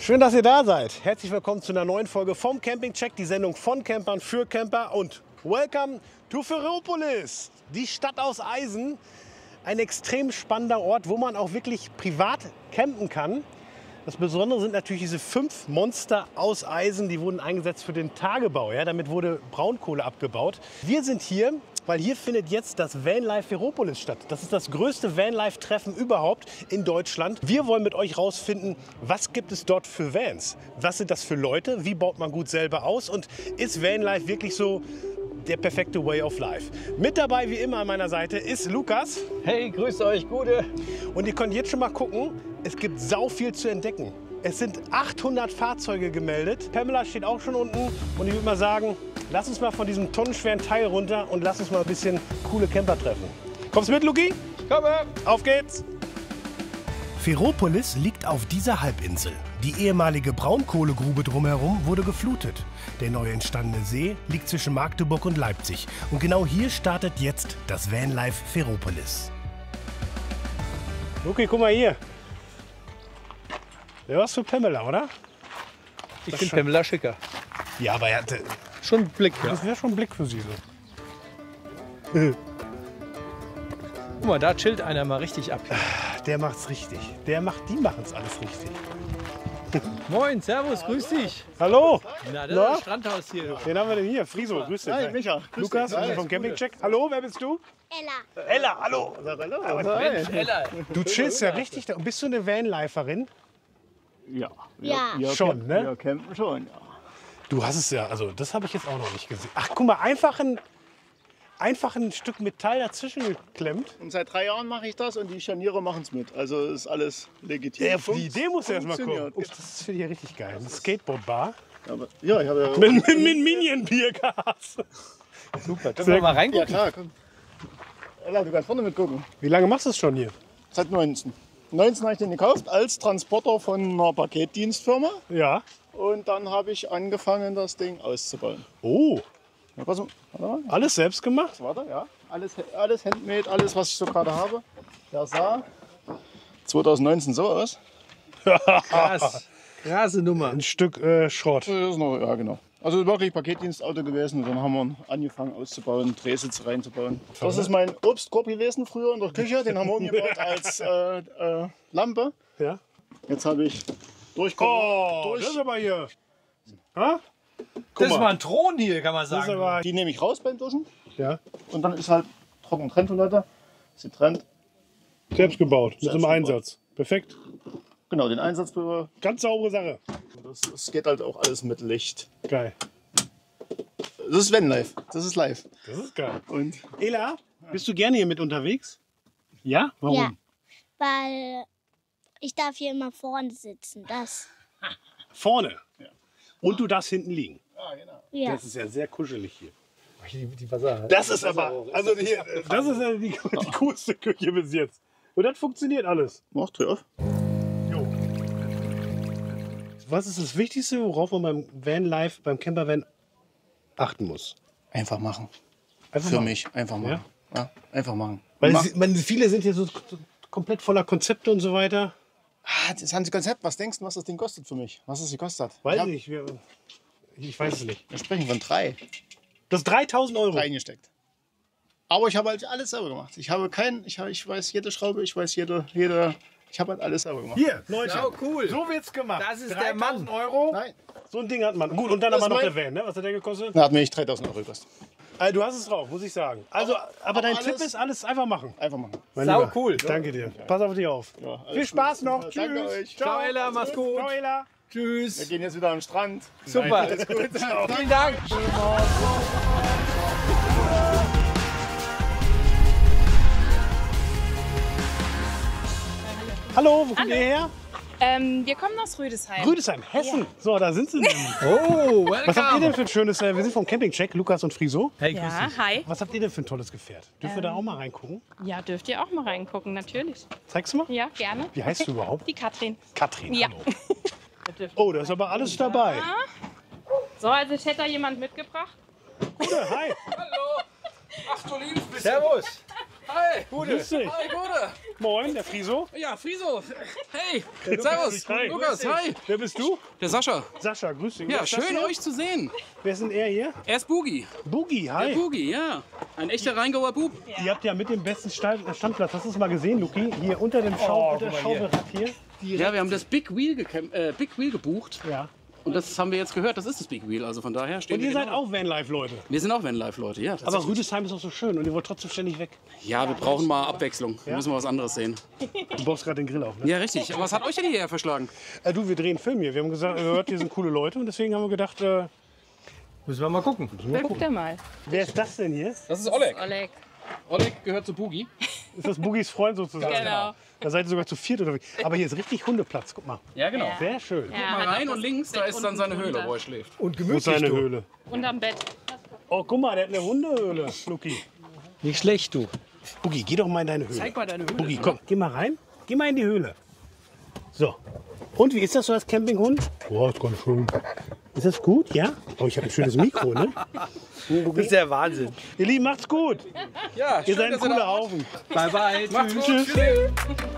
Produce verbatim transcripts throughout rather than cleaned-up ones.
Schön, dass ihr da seid. Herzlich willkommen zu einer neuen Folge vom Camping Check, die Sendung von Campern für Camper. Und welcome to Ferropolis, die Stadt aus Eisen. Ein extrem spannender Ort, wo man auch wirklich privat campen kann. Das Besondere sind natürlich diese fünf Monster aus Eisen, die wurden eingesetzt für den Tagebau. Ja? Damit wurde Braunkohle abgebaut. Wir sind hier, weil hier findet jetzt das Vanlife Ferropolis statt. Das ist das größte Vanlife-Treffen überhaupt in Deutschland. Wir wollen mit euch rausfinden, was gibt es dort für Vans? Was sind das für Leute? Wie baut man gut selber aus? Und ist Vanlife wirklich so der perfekte Way of Life? Mit dabei, wie immer an meiner Seite, ist Lukas. Hey, grüßt euch, Gude. Und ihr könnt jetzt schon mal gucken, es gibt sau viel zu entdecken. Es sind achthundert Fahrzeuge gemeldet. Pamela steht auch schon unten. Und ich würde mal sagen, lass uns mal von diesem tonnenschweren Teil runter und lass uns mal ein bisschen coole Camper treffen. Kommst du mit, Luki? Komme. Auf geht's! Ferropolis liegt auf dieser Halbinsel. Die ehemalige Braunkohlegrube drumherum wurde geflutet. Der neu entstandene See liegt zwischen Magdeburg und Leipzig. Und genau hier startet jetzt das Vanlife Ferropolis. Luki, guck mal hier. Der war's für Pamela, oder? Ich finde Pamela schicker. Ja, aber er hatte, Schon ein Blick, ja. das wäre schon ein Blick für sie. So. Guck mal, da chillt einer mal richtig ab. Der macht's richtig. Der macht, die machen's alles richtig. Moin, servus, grüß dich. Hallo! Na, das Na? ist das Strandhaus hier. Wen haben wir denn hier? Friso, grüß dich. Hi, Micha. Grüß Lukas, dich. wir sind vom Camping Check. Hallo, wer bist du? Ella. Ella, hallo. Mensch, Ella. Du chillst ja richtig. Da. Bist du eine Vanliferin? Ja. Ja. Wir Schon, campen, ne? Wir campen schon, ja. Du hast es ja, also das habe ich jetzt auch noch nicht gesehen. Ach, guck mal, einfach ein, einfach ein Stück Metall dazwischen geklemmt. Und seit drei Jahren mache ich das und die Scharniere machen es mit. Also ist alles legitim. Ja, auf die Idee musst du erst mal gucken. Funktioniert. Oh, das finde ich ja richtig geil. Eine Skateboardbar. Aber, ja, ich habe ja... Mit, mit, mit Minion-Biergas. Super, dürfen wir mal Ja, reingucken? klar, komm. Ella, du kannst vorne mitgucken. Wie lange machst du es schon hier? Seit neunzehn. neunzehn habe ich den gekauft als Transporter von einer Paketdienstfirma. Ja. Und dann habe ich angefangen, das Ding auszubauen. Oh, Ja, pass mal, warte mal. alles selbst gemacht? Warte, ja. Alles, alles handmade, alles, was ich so gerade habe. Der sah zwanzig neunzehn so aus. Krass. Krasse Nummer. Ein Stück äh, Schrott. Das ist noch, ja, genau. Also wirklich Paketdienstauto gewesen. Und dann haben wir angefangen auszubauen, Drehsitze reinzubauen. Das ist mein Obstkorb gewesen früher in der Küche. Den haben wir umgebaut als äh, äh, Lampe. Ja. Jetzt habe ich durchgekommen. Oh, durch. das ist aber hier. Ha? Das ist mal ein Thron hier, kann man Das ist sagen. aber, Die nehme ich raus beim Duschen. ja, Und dann ist halt trocken Trenntoilette. Sie trennt. selbst gebaut, mit so einem Selbst Einsatz. Perfekt. Genau, den Einsatz. für- Ganz saubere Sache. Das, das geht halt auch alles mit Licht. Geil. Das ist Vanlife. Das ist live. Das ist geil. Und Ela, bist du gerne hier mit unterwegs? Ja? Warum? Ja, weil ich darf hier immer vorne sitzen. Das. Vorne. Und du darfst hinten liegen. ja, genau. Ja. Das ist ja sehr kuschelig hier. Die, die Wasser. Das ist aber, also hier, das ist ja die, die coolste Küche bis jetzt. Und das funktioniert alles. Mach Tür auf. Jo. Was ist das Wichtigste, worauf man beim Vanlife, beim Campervan achten muss? Einfach machen. Einfach Für machen. mich. Einfach machen. Ja? Einfach machen. Weil Mach. es, man, viele sind hier so, so komplett voller Konzepte und so weiter. Ah, das ganze Konzept. Was denkst du, was das Ding kostet für mich? Was es gekostet hat? Weiß ich hab- ich nicht. Wir, ich weiß es nicht. Wir sprechen von drei Das ist dreitausend Euro. reingesteckt. Aber ich habe halt alles selber gemacht. Ich habe kein, ich, habe, ich weiß jede Schraube, ich weiß jede, jede, ich habe halt alles selber gemacht. Hier, Leute. Ja, cool. So wird's gemacht. Das ist der Mann. dreitausend Euro. Nein, So ein Ding hat man. Gut, und dann Das aber noch mein- der Van, ne? Was hat der gekostet? der hat mich dreitausend Euro gekostet. Also, du hast es drauf, muss ich sagen. Also, aber, aber dein alles- Tipp ist, alles einfach machen. Einfach machen. Mein Sau Lieber. cool. Danke dir. Pass auf dich auf. Ja, alles Viel Spaß gut. noch. Ja, Tschüss. danke euch. Ciao, Ella, mach's gut. Ciao, Ela. Wir Tschüss. gehen jetzt wieder am Strand. Super. Alles gut. Vielen Dank. Hallo, wo kommt ihr her? Ähm, wir kommen aus Rüdesheim. Rüdesheim, Hessen. So, da sind sie nämlich. Oh, Was habt ihr denn welcome. für ein schönes, äh, wir sind vom Camping Check, Lukas und Friso. Hey, grüß Ja, dich. hi. Was habt ihr denn für ein tolles Gefährt? Dürfen wir da auch mal reingucken? Ja, dürft ihr auch mal reingucken, natürlich. Zeigst du mal? Ja, gerne. Wie heißt du überhaupt? Die Katrin. Katrin, Ja. hallo. Oh, da ist aber alles dabei. So, also ich hätte da jemand mitgebracht. Gute, hi. Servus. Hi! Grüß dich. Hi, Gute! Moin, der Friso. Ja, Friso! Hey! Servus! Hi. Lukas, hi! Wer bist du? Der Sascha. Sascha, grüß dich. Wer Ja, ist das schön hier? euch zu sehen. Wer ist denn er hier? Er ist Boogie. Boogie, hi. Der Boogie, ja. Ein echter Rheingauer Bub. Ihr habt ja mit dem besten Stall- Standplatz, hast du es mal gesehen, Luki? Hier unter dem Schau unter der Schauberrad hier. Ja, wir haben das Big Wheel, gecamp äh, Big Wheel gebucht. Ja. Und das haben wir jetzt gehört, das ist das Big Wheel. Also von daher stehen Und ihr wir seid genau. auch Vanlife-Leute. Wir sind auch Vanlife-Leute, ja. Aber tatsächlich. Rüdesheim ist auch so schön und ihr wollt trotzdem ständig weg. Ja, wir brauchen mal Abwechslung. Wir müssen mal was anderes sehen. Du baust gerade den Grill auf, ne? Ja, richtig. Aber was hat euch denn hierher verschlagen? Äh, du, wir drehen Film hier. Wir haben gesagt, gehört, hier sind coole Leute und deswegen haben wir gedacht, äh, Müssen wir mal gucken. Guck dir mal. wer ist das denn hier? Das ist Oleg. Oleg. Oleg gehört zu Boogie. Ist das Boogies Freund sozusagen? Genau. Da seid ihr sogar zu viert unterwegs. Aber hier ist richtig Hundeplatz, guck mal. Ja, genau. Sehr schön. Ja, Mal hat rein auch und das links, da Bett ist dann unten seine Höhle, drunter. wo er schläft. Und Wo ist gemütlich. seine du. Höhle? Unterm Bett. Oh, guck mal, der hat eine Hundehöhle, Luki. Nicht schlecht, du. Boogie, geh doch mal in deine Höhle. Zeig mal deine Höhle. Boogie, komm, geh mal rein. Geh mal in die Höhle. So. Und wie ist das so als Campinghund? Oh, ist ganz schön. Ist das gut, ja? Oh, ich habe ein schönes Mikro, ne? Das ist der Wahnsinn. Ihr Lieben, macht's gut. Ja, Ihr seid ein dass ihr cooler da wart. Haufen. Bye, bye. Macht's gut. Tschüss. Tschüss.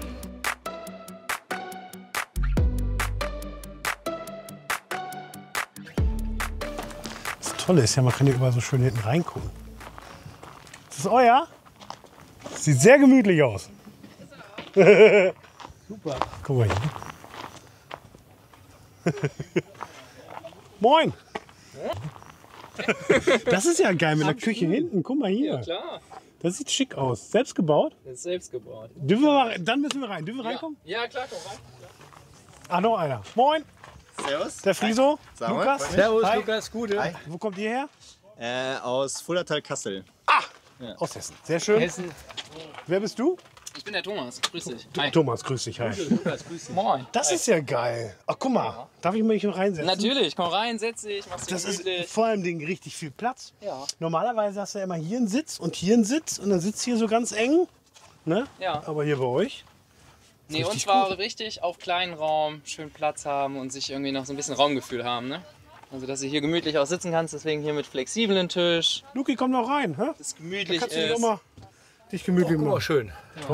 Das Tolle ist ja, man kann hier überall so schön hinten reingucken. Ist das euer? Sieht sehr gemütlich aus. Super. Guck mal hier. Moin. Das ist ja geil mit der Küche hinten. Guck mal hier. Klar, Das sieht schick aus. Selbst gebaut? das ist selbst gebaut. Dürfen wir mal, dann müssen wir rein. Dürfen wir reinkommen? Ja, klar, komm rein. Ah, noch einer. Moin. Servus. Der Friso. Sag mal, Lukas. freut mich. Servus, Hi. Lukas, Gute. Hi. Wo kommt ihr her? Äh, aus Fullertal-Kassel. Aus Hessen. Sehr schön. Hessen. Wer bist du? Ich bin der Thomas, grüß dich. Hi. Thomas, grüß dich. Hi. Moin. Das ist ja geil. Ach, guck mal. Darf ich mich hier reinsetzen? Natürlich, komm rein, setz dich, mach's dir Das ist gemütlich. vor allem Ding richtig viel Platz. Ja. Normalerweise hast du ja immer hier einen Sitz und hier einen Sitz und dann sitzt hier so ganz eng. Ne? Ja. Aber hier bei euch. Nee, richtig uns war richtig auf kleinen Raum, schön Platz haben und sich irgendwie noch so ein bisschen Raumgefühl haben, ne? Also, dass du hier gemütlich auch sitzen kannst, deswegen hier mit flexiblen Tisch, Luki, komm noch rein. Hä? das Da gemütlich kannst du dich auch ist. mal dich gemütlich Oh, machen. schön.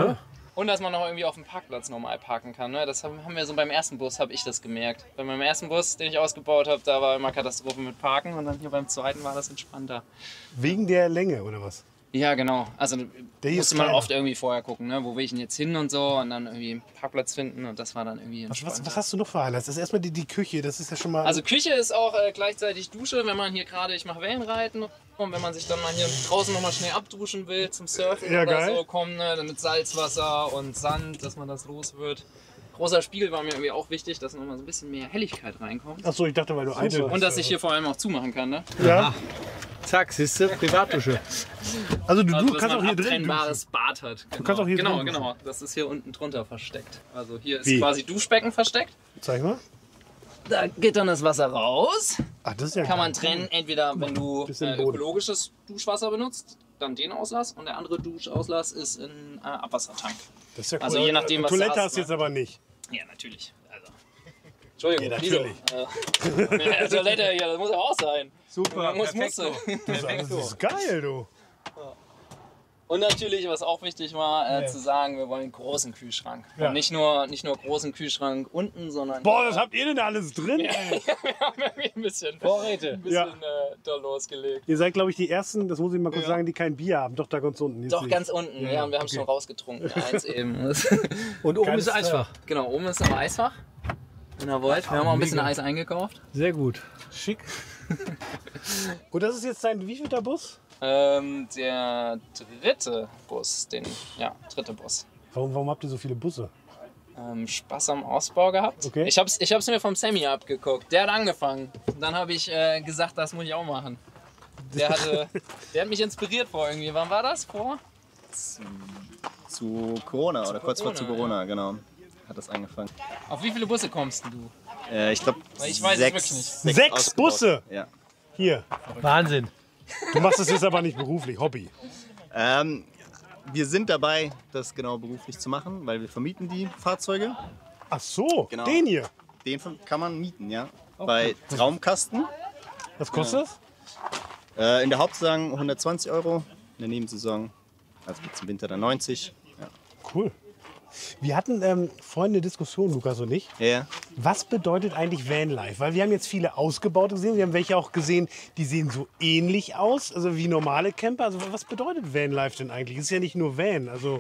Und dass man noch irgendwie auf dem Parkplatz normal parken kann. Ne? Das haben haben wir so beim ersten Bus, habe ich das gemerkt. Bei meinem ersten Bus, den ich ausgebaut habe, da war immer Katastrophe mit Parken und dann hier beim zweiten war das entspannter. Wegen der Länge oder was? Ja, genau. Also Der hier ist musste man kleiner. oft irgendwie vorher gucken, ne? Wo will ich denn jetzt hin und so und dann irgendwie einen Parkplatz finden und das war dann irgendwie Was, entspannter. was, was hast du noch für Highlights? Das ist erstmal die, die Küche, das ist ja schon mal. Also Küche ist auch äh, gleichzeitig Dusche, wenn man hier gerade, ich mache Wellenreiten und wenn man sich dann mal hier draußen nochmal schnell abduschen will zum Surfen Ja, oder geil. so kommen, ne? Dann mit Salzwasser und Sand, dass man das los wird. Großer Spiegel war mir irgendwie auch wichtig, dass nochmal so ein bisschen mehr Helligkeit reinkommt. Achso, ich dachte, weil du Eitel Und dass ich hier vor allem auch zumachen kann, ne? Ja. Zack, siehst du, Privatdusche. Also du, Also, du dass kannst man auch hier ein drin. abtrennbares Bad hat. Genau. kannst auch hier Genau, drin duschen. genau. Das ist hier unten drunter versteckt. Also hier ist Wie? quasi Duschbecken versteckt. Zeig mal. Da geht dann das Wasser raus. Ach, das ist ja Kann man geil. trennen, entweder wenn du Bisschen äh, Boden. ökologisches Duschwasser benutzt, dann den Auslass und der andere Duschauslass ist ein äh, Abwassertank. Das ist ja cool. Also je nachdem, was du Toilette hast, hast du jetzt ne? aber nicht. Ja, natürlich. Also. Entschuldigung, Ja, Liso. natürlich. Äh, Toilette, ja, das muss ja auch sein. Super, muss, muss. Das, das ist geil, du. Und natürlich, was auch wichtig war, äh, zu sagen, wir wollen einen großen Kühlschrank. Ja. Und nicht nur, nicht nur großen Kühlschrank unten, sondern Boah, das habt ihr denn da alles drin? ey? wir haben irgendwie ein bisschen, Vorräte. ein bisschen äh, da losgelegt. Ihr seid, glaube ich, die Ersten, das muss ich mal kurz sagen, die kein Bier haben. Doch, da ganz unten. Jetzt Doch, sehe ich. ganz unten. Ja, und wir haben okay. schon rausgetrunken. Eins eben. Und oben Geiles ist Eisfach. Genau, oben ist noch Eisfach. Wenn ihr wollt. Wir haben auch ein bisschen mega. Eis eingekauft. Sehr gut. Schick. Und das ist jetzt dein wievielter Bus? Ähm, der dritte Bus, den, ja, dritte Bus. Warum, warum habt ihr so viele Busse? Ähm, Spaß am Ausbau gehabt. Okay. Ich hab's, ich hab's mir vom Sammy abgeguckt. Der hat angefangen. Und dann habe ich äh, gesagt, das muss ich auch machen. Der, hatte, der hat mich inspiriert vor irgendwie. Wann war das? Vor? Zu Corona oder kurz vor Corona, zu Corona, genau. Hat das angefangen. Auf wie viele Busse kommst denn du? Äh, ich glaube, Weil ich weiß es sechs, wirklich nicht. Sechs ausgebaut. Busse? Ja. Hier. Wahnsinn. Du machst das jetzt aber nicht beruflich, Hobby. Ähm, wir sind dabei, das genau beruflich zu machen, weil wir vermieten die Fahrzeuge. Ach so, Genau. den hier. Den kann man mieten, ja. Bei Traumkasten. Was kostet das? Äh, in der Hauptsaison hundertzwanzig Euro, in der Nebensaison Also gibt es im Winter dann neunzig. Ja. Cool. Wir hatten ähm, vorhin eine Diskussion, Lukas und ich. Ja. Was bedeutet eigentlich Vanlife? Weil wir haben jetzt viele ausgebaute gesehen. Wir haben welche auch gesehen, die sehen so ähnlich aus, also wie normale Camper. Also was bedeutet Vanlife denn eigentlich? Es ist ja nicht nur Van. Also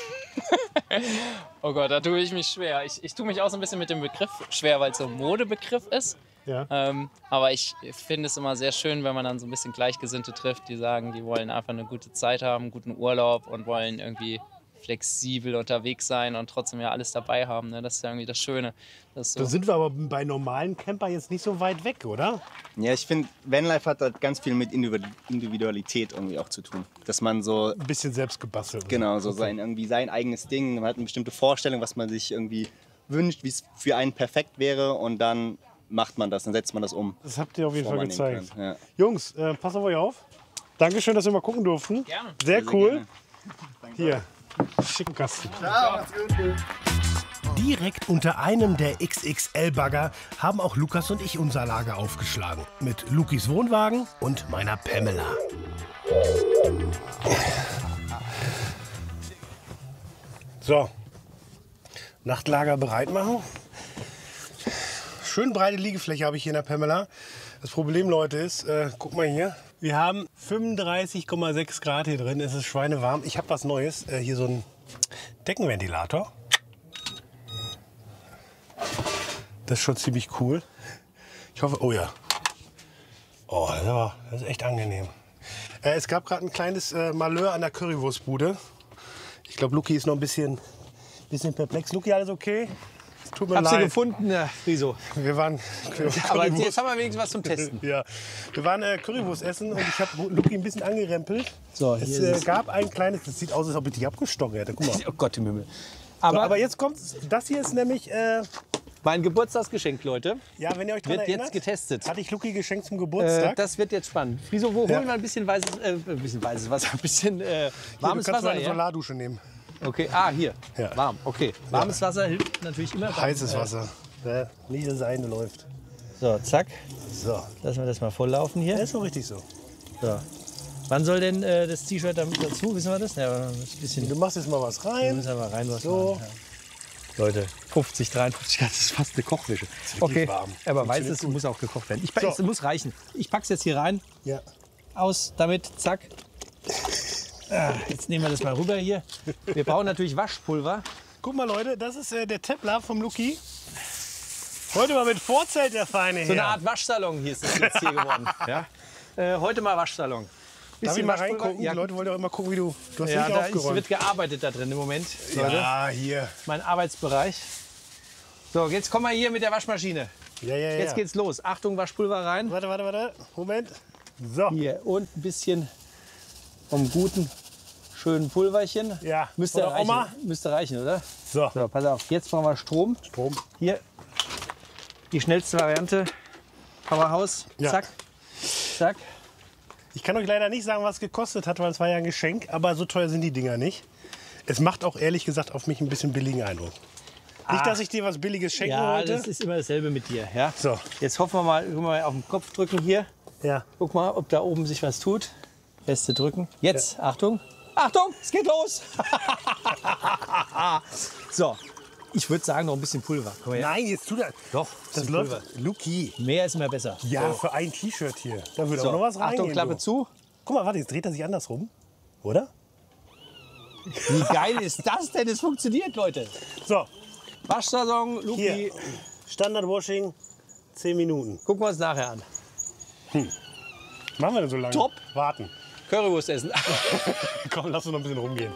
Oh Gott, da tue ich mich schwer. Ich, ich tue mich auch so ein bisschen mit dem Begriff schwer, weil es so ein Modebegriff ist. ja. Ähm, aber ich finde es immer sehr schön, wenn man dann so ein bisschen Gleichgesinnte trifft, die sagen, die wollen einfach eine gute Zeit haben, einen guten Urlaub und wollen irgendwie flexibel unterwegs sein und trotzdem ja alles dabei haben. Ne? Das ist ja irgendwie das Schöne. Das so Da sind wir aber bei normalen Camper jetzt nicht so weit weg, oder? Ja, ich finde, Vanlife hat halt ganz viel mit Individualität irgendwie auch zu tun. Dass man so, Ein bisschen selbst gebastelt. genau, so sein, irgendwie sein eigenes Ding, man hat eine bestimmte Vorstellung, was man sich irgendwie wünscht, wie es für einen perfekt wäre und dann macht man das, dann setzt man das um. Das habt ihr auf jeden bevor Fall man nehmen gezeigt. kann. Ja. Jungs, äh, passt auf euch auf. Dankeschön, dass wir mal gucken durften. Gerne. Sehr Sehr cool. gerne. Hier, schicken Kasten. Direkt unter einem der X X L-Bagger haben auch Lukas und ich unser Lager aufgeschlagen. Mit Lukis Wohnwagen und meiner Pamela. So, Nachtlager bereit machen. Schön breite Liegefläche habe ich hier in der Pamela. Das Problem, Leute, ist, äh, guck mal hier, wir haben fünfunddreißig Komma sechs Grad hier drin. Es ist schweinewarm. Ich habe was Neues, äh, hier so ein Deckenventilator. Das ist schon ziemlich cool. Ich hoffe, oh ja. Oh, das, war, das ist echt angenehm. Äh, es gab gerade ein kleines äh, Malheur an der Currywurstbude. Ich glaube, Luki ist noch ein bisschen, bisschen perplex. Luki, alles okay? Es tut mir Hab sie leid. gefunden, ja, Friso. Wir waren, wir waren Aber Currywurst- jetzt haben wir wenigstens was zum Testen. ja, wir waren äh, Currywurst essen und ich habe Luki ein bisschen angerempelt. So, es hier äh, ist es. gab ein kleines, das sieht aus, als ob ich dich abgestochen hätte. Guck mal. Oh Gott im Himmel. So, Aber, aber jetzt kommt, das hier ist nämlich, äh, mein Geburtstagsgeschenk, Leute, ja, wenn ihr euch dran wird erinnert, jetzt getestet. hatte ich Luki geschenkt zum Äh, Geburtstag. das wird jetzt spannend. Friso, wo Ja. holen wir ein bisschen weißes, äh, ein bisschen weißes Wasser, ein bisschen äh, Hier, warmes du kannst Wasser eine her? Solardusche nehmen. Okay, ah, hier, Ja. warm, okay. Warmes Wasser hilft natürlich immer. Heißes Äh, Wasser. Ja, nicht, dass es eine läuft. So, zack, So, lassen wir das mal volllaufen hier. das ist so richtig so. So. Wann soll denn äh, das T-Shirt damit dazu? Wissen wir das? Ja, ein bisschen. Du machst jetzt mal was Wir rein. müssen aber rein was So. machen. Ja. Leute, fünfzig, dreiundfünfzig Grad, das ist fast eine Kochwäsche. wirklich Okay, warm. aber Funktioniert weißes gut. muss auch gekocht werden. Ich pack, So. Es muss reichen. Ich pack's jetzt hier rein. Ja. Aus damit, zack. Ah, jetzt nehmen wir das mal rüber hier. Wir brauchen natürlich Waschpulver. Guck mal, Leute, das ist äh, der Tepler vom Luki. Heute mal mit Vorzelt, der Feine So eine her. Art Waschsalon hier ist das jetzt hier geworden. Ja? Äh, heute mal Waschsalon. Darf ich Bisschen mal Waschpulver? reingucken? Ja, Die Leute wollen ja auch immer gucken, wie du. Du hast ja, nicht da ist, aufgeräumt. wird gearbeitet da drin im Moment. Leute. Ja, hier. Mein Arbeitsbereich. So, jetzt kommen wir hier mit der Waschmaschine. Ja, ja, ja. Jetzt geht's los. Achtung, Waschpulver rein. Warte, warte, warte. Moment. So. Hier und ein bisschen vom guten, schönen Pulverchen. Ja. Müsste Oder reichen, Oma. müsste reichen, oder? So. So, pass auf. Jetzt brauchen wir Strom. Strom. Hier die schnellste Variante. Powerhouse. Ja. Zack. Zack. Ich kann euch leider nicht sagen, was es gekostet hat, weil es war ja ein Geschenk. Aber so teuer sind die Dinger nicht. Es macht auch ehrlich gesagt auf mich ein bisschen billigen Eindruck. Nicht, dass ich dir was Billiges schenken Ja, wollte. das ist immer dasselbe mit dir. Ja? So. Jetzt hoffen wir mal, guck mal auf den Kopf drücken hier. Ja. Guck mal, ob da oben sich was tut. Feste drücken. Jetzt, Achtung. Achtung, es geht los. So, ich würde sagen, noch ein bisschen Pulver. Komm her. Nein, jetzt tu das. Doch, Das bisschen läuft. Pulver. Luki. Mehr ist immer besser. Ja, So. für ein T-Shirt hier. Da würde So, auch noch was reingehen. Achtung, Klappe du. zu. Guck mal, warte, jetzt dreht er sich andersrum. Oder? Wie geil ist das denn? Es funktioniert, Leute. So, Waschsalon, Luki. hier. Standard-Washing, zehn Minuten. Gucken wir uns nachher an. Machen wir denn so lange? Top. Warten. Currywurst essen. Komm, lass uns noch ein bisschen rumgehen.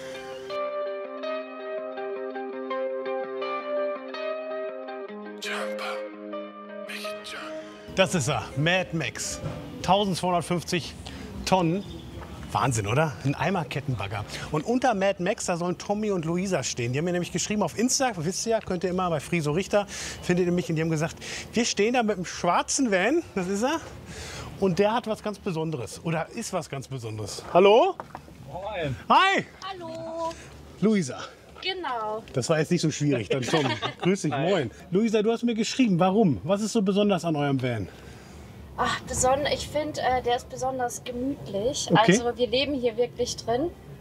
Das ist er, Mad Max. eintausendzweihundertfünfzig Tonnen. Wahnsinn, oder? Ein Eimer-Kettenbagger. Und unter Mad Max, da sollen Tommy und Luisa stehen. Die haben mir nämlich geschrieben auf Insta, wisst ihr ja, könnt ihr immer bei Friso Richter, findet ihr mich. Und die haben gesagt, wir stehen da mit einem schwarzen Van, das ist er. Und der hat was ganz Besonderes. Oder ist was ganz Besonderes. Hallo? Moin. Hi! Hallo. Luisa. Genau. Das war jetzt nicht so schwierig, dann Tommy. Grüß dich, moin. Luisa, du hast mir geschrieben, warum? Was ist so besonders an eurem Van? Ach, beson ich finde, äh, der ist besonders gemütlich. Okay. Also wir leben hier wirklich drin.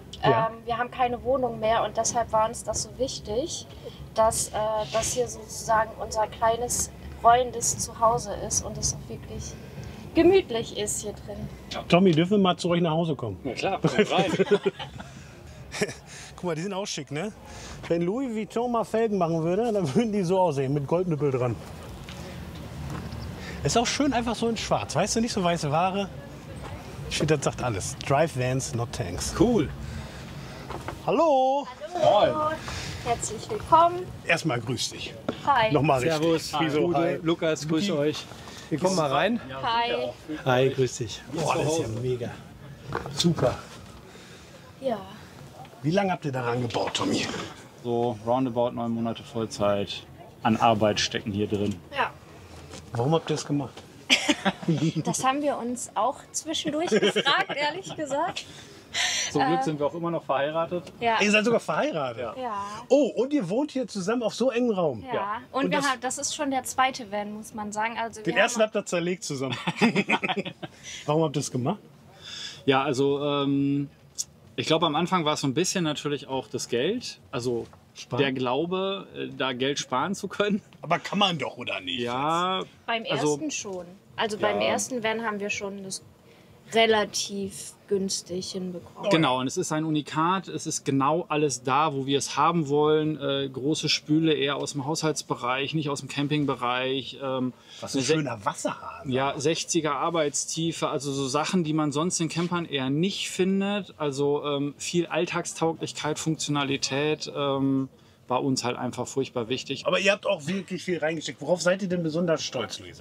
Ja. Ähm, wir haben keine Wohnung mehr und deshalb war uns das so wichtig, dass äh, das hier sozusagen unser kleines, rollendes Zuhause ist und es auch wirklich gemütlich ist hier drin. Tommy, dürfen wir mal zu euch nach Hause kommen? Ja klar, kommt rein. Guck mal, die sind auch schick, ne? Wenn Louis Vuitton mal Felgen machen würde, dann würden die so aussehen, mit Goldnüppel dran. Ist auch schön einfach so in schwarz, weißt du, nicht so weiße Ware. Ich finde, das sagt alles. Drive Vans, not Tanks. Cool. Hallo. Hallo, herzlich willkommen. Erstmal grüß dich. Hi. Nochmal richtig. Servus, Wieso? Hi. Lukas, grüße euch. Wir kommen mal rein. Hi. Hi, grüß dich. Boah, das ist ja mega. Super. Ja. Wie lange habt ihr daran gebaut, Tommy? So roundabout neun Monate Vollzeit an Arbeit stecken hier drin. Ja. Warum habt ihr das gemacht? Das haben wir uns auch zwischendurch gefragt, ehrlich gesagt. Zum Glück Äh, sind wir auch immer noch verheiratet. Ja. Ihr seid sogar verheiratet? Ja. Ja. Oh, und ihr wohnt hier zusammen auf so engem Raum? Ja. Und, Und wir das- haben, das ist schon der zweite Van, muss man sagen. Also Den wir ersten haben, habt ihr zerlegt zusammen. Warum habt ihr das gemacht? Ja, also ähm, ich glaube, am Anfang war es so ein bisschen natürlich auch das Geld. Also Sparen? der Glaube, äh, da Geld sparen zu können. Aber kann man doch, oder nicht? Ja, beim also- ersten schon. Also Ja. beim ersten Van haben wir schon das relativ günstig hinbekommen. genau. Und es ist ein Unikat. Es ist genau alles da, wo wir es haben wollen. Äh, große Spüle eher aus dem Haushaltsbereich, nicht aus dem Campingbereich. Ähm, Was ein eine Se- schöner Wasserhahn. Ja, sechziger Arbeitstiefe, also so Sachen, die man sonst in Campern eher nicht findet. Also ähm, viel Alltagstauglichkeit, Funktionalität ähm, war uns halt einfach furchtbar wichtig. Aber ihr habt auch wirklich viel reingesteckt. Worauf seid ihr denn besonders stolz, Luisa?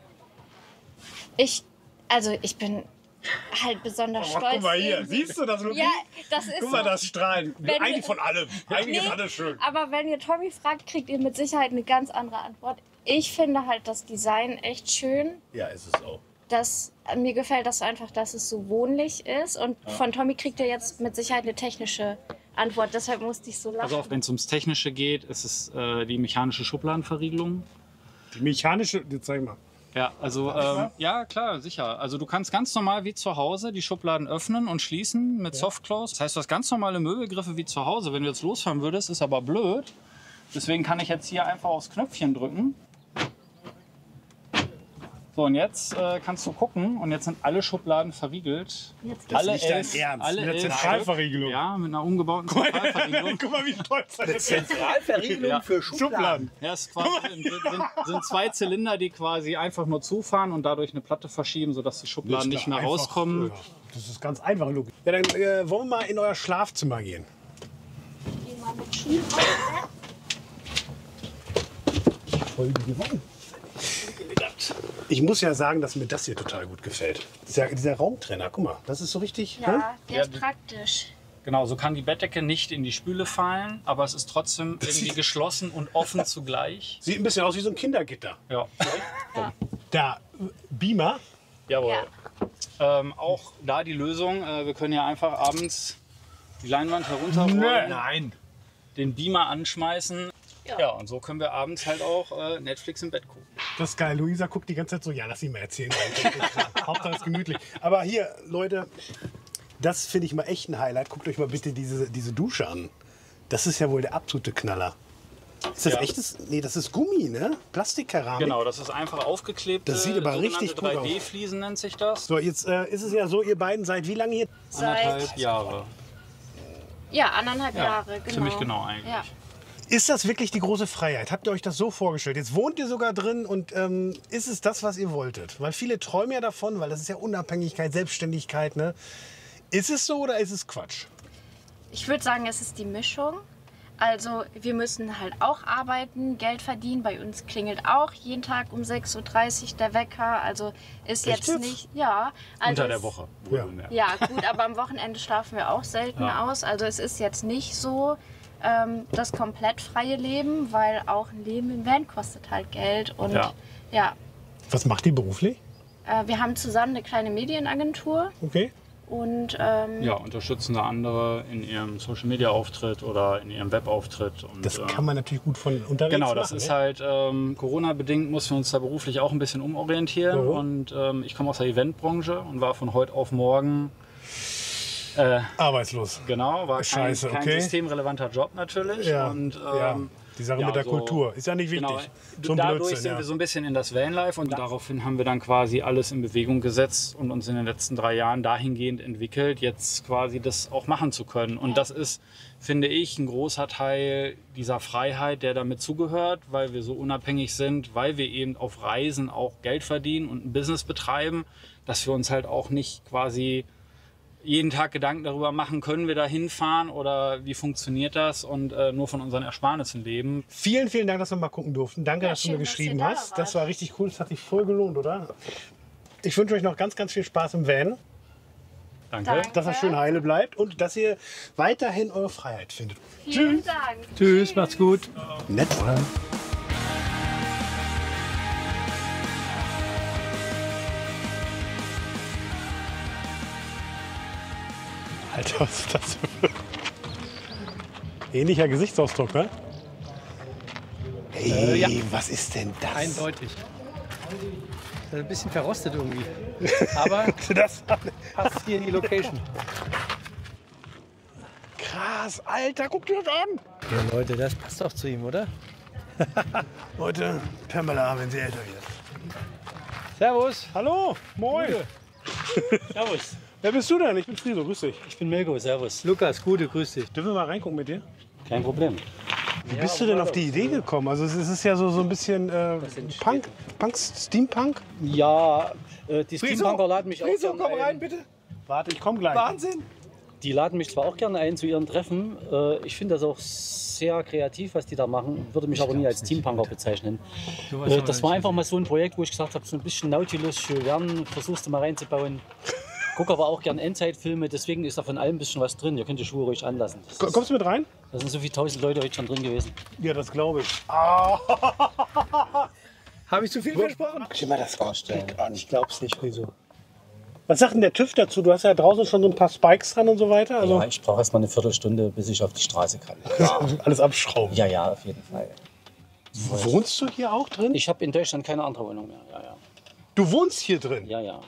Ich, also ich bin halt besonders Oh, stolz. guck mal hier, irgendwie- siehst du das, Luki? Ja, das ist Guck mal, so. das Strahlen. Wenn Eigentlich wir- von allem. Eigentlich Nee, ist alles schön. Aber wenn ihr Tommy fragt, kriegt ihr mit Sicherheit eine ganz andere Antwort. Ich finde halt das Design echt schön. Ja, ist es auch. Das, mir gefällt das einfach, dass es so wohnlich ist. Und von Tommy kriegt ihr jetzt mit Sicherheit eine technische Antwort. Deshalb musste ich so lachen. Also wenn es ums Technische geht, ist es äh, die mechanische Schubladenverriegelung. Die mechanische, jetzt zeig mal. Ja, also ähm, ja, klar, sicher. Also du kannst ganz normal wie zu Hause die Schubladen öffnen und schließen mit Softclose. Das heißt, du hast ganz normale Möbelgriffe wie zu Hause. Wenn du jetzt losfahren würdest, ist aber blöd. Deswegen kann ich jetzt hier einfach aufs Knöpfchen drücken. So, und jetzt äh, kannst du gucken und jetzt sind alle Schubladen verriegelt. Jetzt Das alle ist nicht dein elf, Ernst, alle mit der elf Zentralverriegelung. Stück. Ja, mit einer umgebauten Zentralverriegelung. Guck mal, wie stolz er ist. Zentralverriegelung Ja. für Schubladen. Ja, es ist quasi, sind, sind, sind zwei Zylinder, die quasi einfach nur zufahren und dadurch eine Platte verschieben, sodass die Schubladen nicht mehr Einfach, rauskommen. ja, das ist ganz einfach, Luki. Ja, dann äh, wollen wir mal in euer Schlafzimmer gehen. Geh mal mit Schuhen auf. Ich muss ja sagen, dass mir das hier total gut gefällt. Dieser, dieser Raumtrenner, guck mal, das ist so richtig. ne? Ja, der ist praktisch. Genau, so kann die Bettdecke nicht in die Spüle fallen, aber es ist trotzdem irgendwie geschlossen und offen zugleich. Sieht ein bisschen aus wie so ein Kindergitter. Ja, Der Beamer, jawohl. Ja. Ähm, auch da die Lösung, äh, wir können ja einfach abends die Leinwand herunterrollen, Nein. den Beamer anschmeißen. Ja. und so können wir abends halt auch äh, Netflix im Bett gucken. das ist geil. Luisa guckt die ganze Zeit so, ja, lass ihn mal erzählen. Hauptsache es ist gemütlich. Aber hier, Leute, das finde ich mal echt ein Highlight. Guckt euch mal bitte diese, diese Dusche an. Das ist ja wohl der absolute Knaller. Ist das Ja. echtes? Nee, das ist Gummi, ne? Plastikkeramik. Genau, das ist einfach aufgeklebte, Das sieht aber sogenannte richtig gut aus. drei D-Fliesen nennt sich das. So, jetzt äh, ist es ja so, ihr beiden seid wie lange hier? Anderthalb Jahre. Ja, anderthalb Ja, Jahre, genau. ziemlich genau eigentlich. Ja. Ist das wirklich die große Freiheit? Habt ihr euch das so vorgestellt? Jetzt wohnt ihr sogar drin und ähm, ist es das, was ihr wolltet? Weil viele träumen ja davon, weil das ist ja Unabhängigkeit, Selbstständigkeit. Ne? Ist es so oder ist es Quatsch? Ich würde sagen, es ist die Mischung. Also wir müssen halt auch arbeiten, Geld verdienen. Bei uns klingelt auch jeden Tag um sechs Uhr dreißig der Wecker. Also ist Echt jetzt jetzt? nicht... Ja, also Unter es- der Woche. Ja. wohlbemerkt. Ja, gut, aber am Wochenende schlafen wir auch selten Ja. aus. Also es ist jetzt nicht so ähm, das komplett freie Leben, weil auch ein Leben im Van kostet halt Geld. Und Ja. ja, Was macht ihr beruflich? äh, wir haben zusammen eine kleine Medienagentur Okay. und ähm, Ja, unterstützen da andere in ihrem Social-Media-Auftritt oder in ihrem Web-Auftritt. Und, Das äh, kann man natürlich gut von unterwegs Genau, machen. das ist ne? halt ähm, Corona-bedingt, mussten wir uns da beruflich auch ein bisschen umorientieren. Warum? Und ähm, ich komme aus der Eventbranche und war von heute auf morgen Äh, Arbeitslos. Genau, war kein, Scheiße, kein okay. systemrelevanter Job natürlich. Ja, Und, ähm, ja. Die Sache ja, mit der so- Kultur ist ja nicht wichtig. Genau. So ein Dadurch Blödsinn, sind ja. wir so ein bisschen in das Vanlife und daraufhin haben wir dann quasi alles in Bewegung gesetzt und uns in den letzten drei Jahren dahingehend entwickelt, jetzt quasi das auch machen zu können. Und das ist, finde ich, ein großer Teil dieser Freiheit, der damit zugehört, weil wir so unabhängig sind, weil wir eben auf Reisen auch Geld verdienen und ein Business betreiben, dass wir uns halt auch nicht quasi jeden Tag Gedanken darüber machen, können wir da hinfahren oder wie funktioniert das und äh, nur von unseren Ersparnissen leben. Vielen, vielen Dank, dass wir mal gucken durften. Danke, Ja, dass du schön, mir dass geschrieben ihr da hast. wart. Das war richtig cool. Das hat sich voll gelohnt, oder? Ich wünsche euch noch ganz, ganz viel Spaß im Van. Danke. Danke. Dass er schön heile bleibt und dass ihr weiterhin eure Freiheit findet. Vielen Dank. Tschüss, macht's gut. Nett, oder? Alter, was ist das für... Ähnlicher Gesichtsausdruck, ne? Ey, Äh, ja. was ist denn das? Eindeutig. Ist ein bisschen verrostet irgendwie. Aber das passt hier in die Location. Krass, Alter, guck dir das an! Ja, Leute, das passt doch zu ihm, oder? Leute, Pamela, wenn sie älter wird. Servus. Hallo, moin. Servus. Wer bist du denn? Ich bin Friso, grüß dich. Ich bin Milko, servus. Lukas, Gute, grüß dich. Dürfen wir mal reingucken mit dir? Kein Problem. Wie bist du denn auf die Idee gekommen? Also es ist- es ist ja so, so ein bisschen äh, Punk, Punk, Steampunk. Ja, äh, die Friso, Steampunker laden mich auch Friso, gerne komm ein. rein, bitte. Warte, ich komm gleich. Wahnsinn. Die laden mich zwar auch gerne ein zu ihren Treffen. Äh, ich finde das auch sehr kreativ, was die da machen. Würde mich aber nie als Steampunker bezeichnen. Sowas Äh, haben wir das war nicht einfach mal so ein Projekt, wo ich gesagt habe, so ein bisschen Nautilus, Jules Verne, versuchst du mal reinzubauen. Gucke aber auch gerne Endzeitfilme, deswegen ist da von allem ein bisschen was drin. Ihr könnt die Schuhe ruhig anlassen. Das Ko- ist- Kommst du mit rein? Da sind so viele tausend Leute heute schon drin gewesen. Ja, das glaube ich. Ah. Habe ich zu viel versprochen? Guck dir mal das vorstellen. an. Ich glaub's nicht, Friso. Was sagt denn der TÜV dazu? Du hast ja draußen schon so ein paar Spikes dran und so weiter. Also Ja, ich brauche erst mal eine Viertelstunde, bis ich auf die Straße kann. alles abschrauben. Ja, ja, auf jeden Fall. Wohnst du hier auch drin? Ich habe in Deutschland keine andere Wohnung mehr. Ja, ja. Du wohnst hier drin? Ja, ja.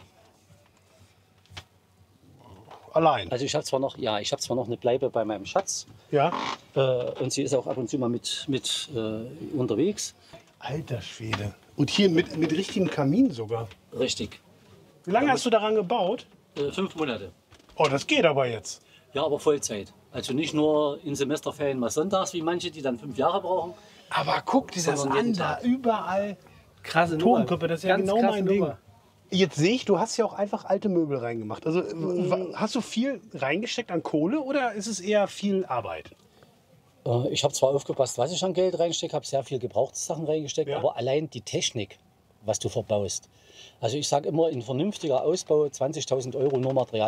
Allein? Also ich habe zwar noch, ja, ich habe zwar noch eine Bleibe bei meinem Schatz. Ja. Äh, und sie ist auch ab und zu mal mit, mit äh, unterwegs. Alter Schwede. Und hier mit, mit richtigem Kamin sogar. Richtig. Wie lange hast du daran gebaut? Äh, fünf Monate. Oh, das geht aber jetzt. Ja, aber Vollzeit. Also nicht nur in Semesterferien mal sonntags, wie manche, die dann fünf Jahre brauchen. Aber guck dir das Sondern an, jeden da Tag. überall Krasse Nummer. Totenköpfe, das ist ja Ganz genau krasse mein Ding. Nummer. Jetzt sehe ich, du hast ja auch einfach alte Möbel reingemacht. Also w- w- hast du viel reingesteckt an Kohle oder ist es eher viel Arbeit? Äh, ich habe zwar aufgepasst, was ich an Geld reinstecke, habe sehr viel gebrauchte Sachen reingesteckt, Ja. aber allein die Technik, was du verbaust. Also ich sage immer, ein vernünftiger Ausbau, zwanzigtausend Euro nur Material.